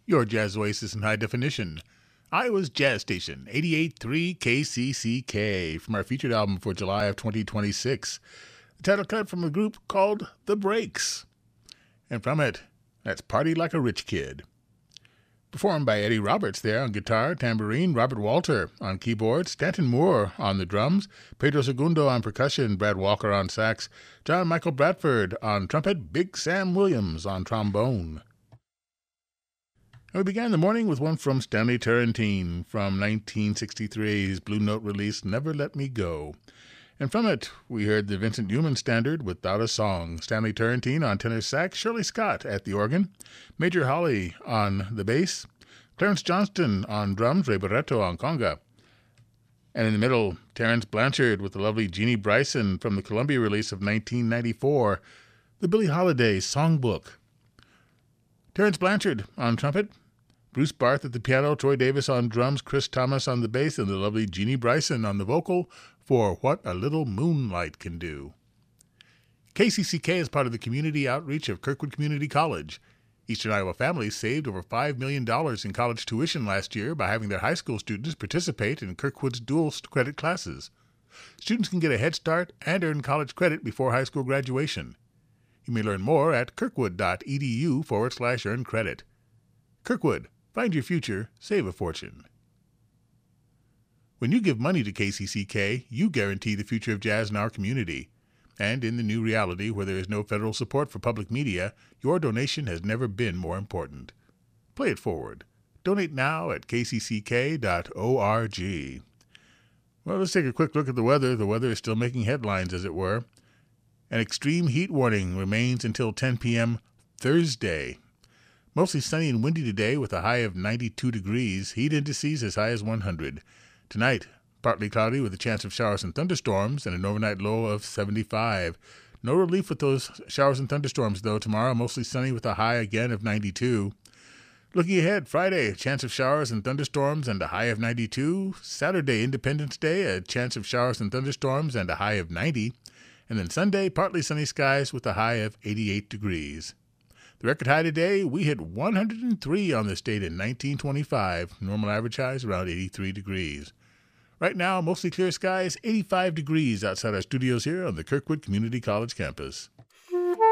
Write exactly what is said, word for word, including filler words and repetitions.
Your Jazz Oasis in High Definition. Iowa's Jazz Station, eighty-eight point three K C C K, from our featured album for July of twenty twenty-six. The title cut from a group called The Breaks. And from it, that's Party Like a Rich Kid. Performed by Eddie Roberts there on guitar, tambourine, Robert Walter on keyboards, Stanton Moore on the drums, Pedro Segundo on percussion, Brad Walker on sax, John Michael Bradford on trumpet, Big Sam Williams on trombone. And we began the morning with one from Stanley Turrentine from nineteen sixty-three, his Blue Note release, Never Let Me Go. And from it, we heard the Vincent Newman Standard, Without a Song. Stanley Turrentine on tenor sax, Shirley Scott at the organ, Major Holly on the bass, Clarence Johnston on drums, Ray Barreto on conga. And in the middle, Terence Blanchard with the lovely Jeannie Bryson from the Columbia release of nineteen ninety-four, the Billie Holiday Songbook. Terence Blanchard on trumpet, Bruce Barth at the piano, Troy Davis on drums, Chris Thomas on the bass, and the lovely Jeannie Bryson on the vocal for What a Little Moonlight Can Do. K C C K is part of the community outreach of Kirkwood Community College. Eastern Iowa families saved over five million dollars in college tuition last year by having their high school students participate in Kirkwood's dual credit classes. Students can get a head start and earn college credit before high school graduation. You may learn more at kirkwood.edu forward slash earn credit. Kirkwood. Find your future, save a fortune. When you give money to K C C K, you guarantee the future of jazz in our community. And in the new reality where there is no federal support for public media, your donation has never been more important. Play it forward. Donate now at k c c k dot org. Well, let's take a quick look at the weather. The weather is still making headlines, as it were. An extreme heat warning remains until ten p.m. Thursday. Mostly sunny and windy today with a high of ninety-two degrees, heat indices as high as one hundred. Tonight, partly cloudy with a chance of showers and thunderstorms and an overnight low of seventy-five. No relief with those showers and thunderstorms, though. Tomorrow, mostly sunny with a high again of ninety-two. Looking ahead, Friday, a chance of showers and thunderstorms and a high of ninety-two. Saturday, Independence Day, a chance of showers and thunderstorms and a high of ninety. And then Sunday, partly sunny skies with a high of eighty-eight degrees. The record high today, we hit one hundred three on this date in nineteen twenty-five. Normal average highs around eighty-three degrees. Right now, mostly clear skies, eighty-five degrees outside our studios here on the Kirkwood Community College campus.